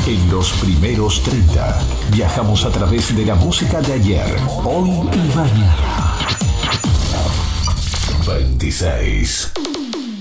En los primeros 30 viajamos a través de la música de ayer, hoy y mañana. 26.